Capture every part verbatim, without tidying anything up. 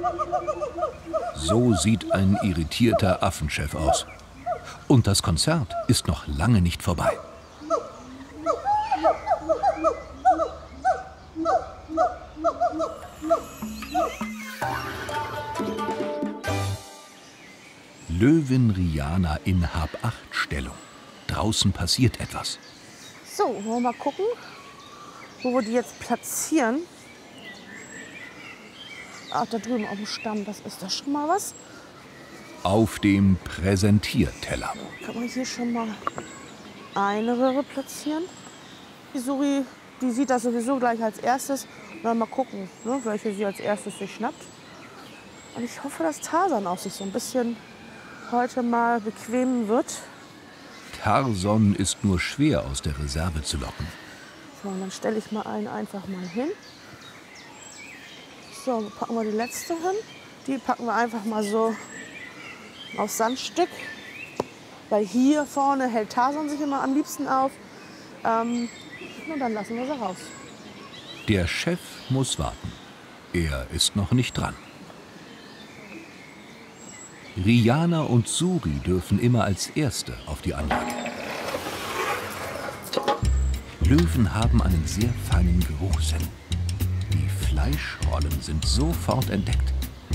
So sieht ein irritierter Affenchef aus. Und das Konzert ist noch lange nicht vorbei. Löwin Riana in Hab-Acht-Stellung. Draußen passiert etwas. So, wollen wir mal gucken, wo wir die jetzt platzieren. Ach, da drüben auf dem Stamm, das ist doch schon mal was. Auf dem Präsentierteller. Kann man hier schon mal eine Röhre platzieren. Die Suri, die sieht das sowieso gleich als erstes. Dann mal gucken, ne, welche sie als erstes sich schnappt. Und ich hoffe, dass Tarzan auch sich so ein bisschen heute mal bequemen wird. Tarzan ist nur schwer aus der Reserve zu locken. So, und dann stelle ich mal einen einfach mal hin. So, packen wir die letzte hin. Die packen wir einfach mal so aufs Sandstück. Weil hier vorne hält Tarzan sich immer am liebsten auf. Ähm, und dann lassen wir sie raus. Der Chef muss warten. Er ist noch nicht dran. Riana und Suri dürfen immer als Erste auf die Anlage. Löwen haben einen sehr feinen Geruchssinn. Die Fleischrollen sind sofort entdeckt.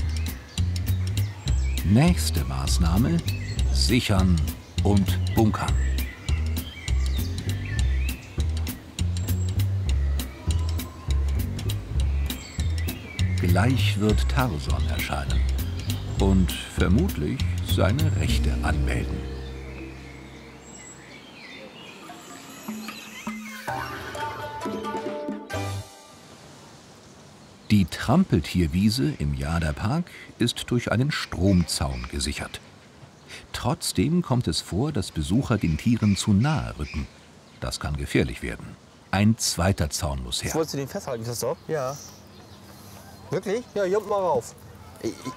Nächste Maßnahme: sichern und bunkern. Gleich wird Tarzan erscheinen und vermutlich seine Rechte anmelden. Die Trampeltierwiese im Jada-Park ist durch einen Stromzaun gesichert. Trotzdem kommt es vor, dass Besucher den Tieren zu nahe rücken. Das kann gefährlich werden. Ein zweiter Zaun muss her. Wolltest du den festhalten, Christoph? Ja. Wirklich? Ja, jump mal rauf. Ich, ich,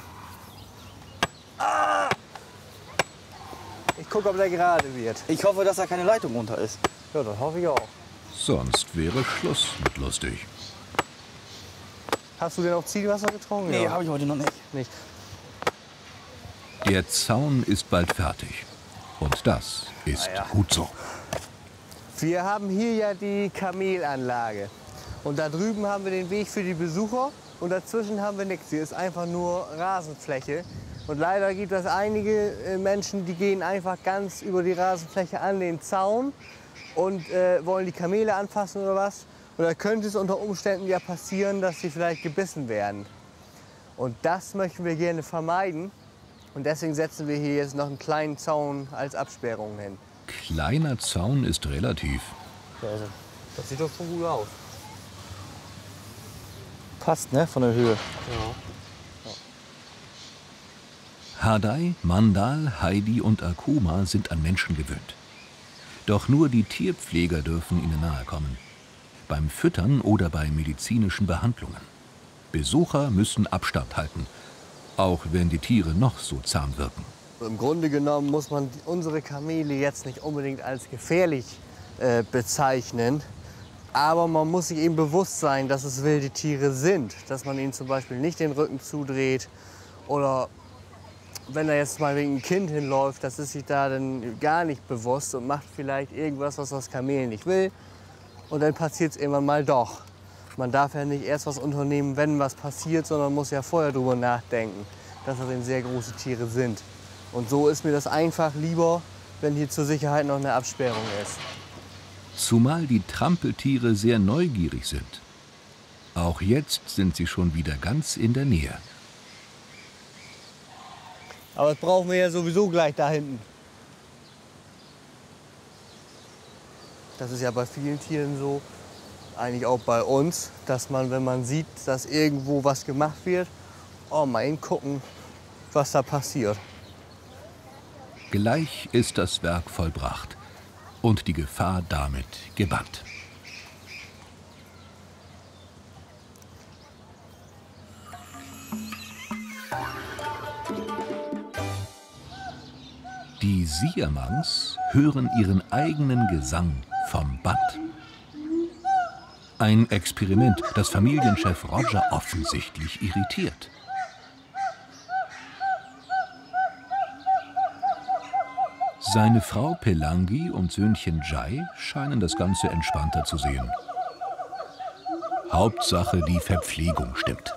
ah! ich gucke, ob der gerade wird. Ich hoffe, dass da keine Leitung runter ist. Ja, das hoffe ich auch. Sonst wäre Schluss mit lustig. Hast du denn auch Zielwasser getrunken? Nee, ja. Habe ich heute noch nicht. nicht. Der Zaun ist bald fertig. Und das ist ja. gut so. Wir haben hier ja die Kamelanlage. Und da drüben haben wir den Weg für die Besucher. Und dazwischen haben wir nichts. Hier ist einfach nur Rasenfläche. Und leider gibt es einige Menschen, die gehen einfach ganz über die Rasenfläche an den Zaun und äh, wollen die Kamele anfassen oder was. Und da könnte es unter Umständen ja passieren, dass sie vielleicht gebissen werden. Und das möchten wir gerne vermeiden. Und deswegen setzen wir hier jetzt noch einen kleinen Zaun als Absperrung hin. Kleiner Zaun ist relativ. Ja, also, das sieht doch schon gut aus. Passt, ne, von der Höhe. Ja. Ja. Hadai, Mandal, Heidi und Akuma sind an Menschen gewöhnt. Doch nur die Tierpfleger dürfen ihnen nahe kommen. Beim Füttern oder bei medizinischen Behandlungen. Besucher müssen Abstand halten, auch wenn die Tiere noch so zahm wirken. Im Grunde genommen muss man unsere Kamele jetzt nicht unbedingt als gefährlich äh, bezeichnen. Aber man muss sich eben bewusst sein, dass es wilde Tiere sind. Dass man ihnen zum Beispiel nicht den Rücken zudreht. Oder wenn da jetzt mal wegen ein Kind hinläuft, das ist sich da dann gar nicht bewusst und macht vielleicht irgendwas, was das Kamel nicht will. Und dann passiert es irgendwann mal doch. Man darf ja nicht erst was unternehmen, wenn was passiert, sondern muss ja vorher drüber nachdenken, dass das eben sehr große Tiere sind. Und so ist mir das einfach lieber, wenn hier zur Sicherheit noch eine Absperrung ist. Zumal die Trampeltiere sehr neugierig sind. Auch jetzt sind sie schon wieder ganz in der Nähe. Aber das brauchen wir ja sowieso gleich da hinten. Das ist ja bei vielen Tieren so, eigentlich auch bei uns, dass man, wenn man sieht, dass irgendwo was gemacht wird, oh, mal hingucken, was da passiert. Gleich ist das Werk vollbracht und die Gefahr damit gebannt. Die Siamangs hören ihren eigenen Gesang vom Band. Ein Experiment, das Familienchef Roger offensichtlich irritiert. Seine Frau Pelangi und Söhnchen Jai scheinen das Ganze entspannter zu sehen. Hauptsache, die Verpflegung stimmt.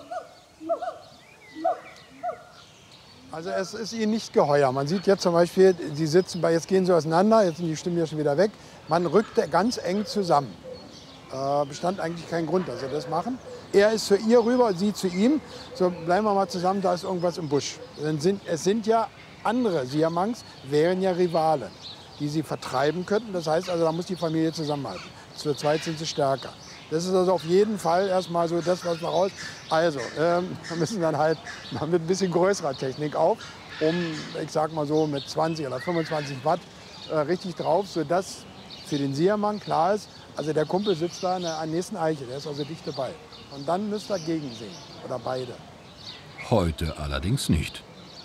Also es ist ihnen nicht geheuer. Man sieht jetzt zum Beispiel, sie sitzen bei, jetzt gehen sie auseinander, jetzt sind die Stimmen ja schon wieder weg. Man rückt ganz eng zusammen. Äh, bestand eigentlich kein Grund, dass sie das machen. Er ist zu ihr rüber, sie zu ihm. So, bleiben wir mal zusammen, da ist irgendwas im Busch. Dann sind, es sind ja andere Siamangs, wären ja Rivalen, die sie vertreiben könnten. Das heißt also, da muss die Familie zusammenhalten. Zu zweit sind sie stärker. Das ist also auf jeden Fall erstmal so das, was wir raus. Also, ähm, wir müssen dann halt mal mit ein bisschen größerer Technik auf, um, ich sag mal so, mit zwanzig oder fünfundzwanzig Watt äh, richtig drauf, sodass für den Siaman klar ist, also der Kumpel sitzt da an der nächsten Eiche, der ist also dicht dabei. Und dann müsst ihr gegensingen, oder beide. Heute allerdings nicht.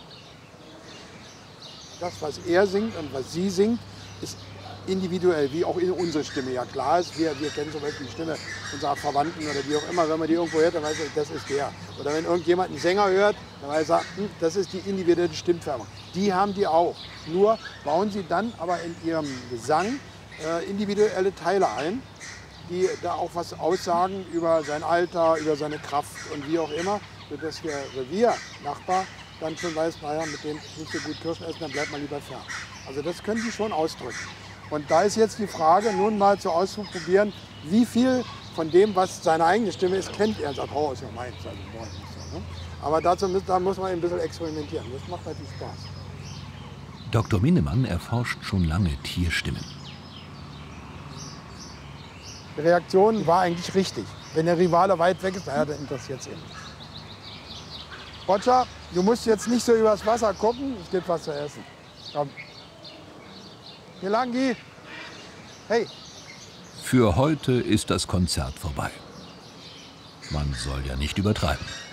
Das, was er singt und was sie singt, ist individuell, wie auch in unsere Stimme. Ja klar ist, wir, wir kennen zum Beispiel die Stimme unserer Verwandten oder wie auch immer. Wenn man die irgendwo hört, dann weiß man, das ist der. Oder wenn irgendjemand einen Sänger hört, dann weiß er, hm, das ist die individuelle Stimmfärbung. Die haben die auch. Nur bauen sie dann aber in ihrem Gesang äh, individuelle Teile ein, die da auch was aussagen über sein Alter, über seine Kraft und wie auch immer, sodass der Reviernachbar dann schon weiß, naja, mit dem nicht so gut Kirschen essen, dann bleibt man lieber fern. Also das können die schon ausdrücken. Und da ist jetzt die Frage, nun mal zu auszuprobieren, wie viel von dem, was seine eigene Stimme ist, kennt er. Er sagt, oh, ist ja meins. Also, boah, nicht so, ne? Aber dazu muss, da muss man ein bisschen experimentieren. Das macht natürlich Spaß. Doktor Minnemann erforscht schon lange Tierstimmen. Die Reaktion war eigentlich richtig. Wenn der Rivale weit weg ist, naja, dann interessiert es ihn nicht. Roger, du musst jetzt nicht so übers Wasser gucken, es gibt was zu essen. Komm. Pelangi, hey. Für heute ist das Konzert vorbei. Man soll ja nicht übertreiben.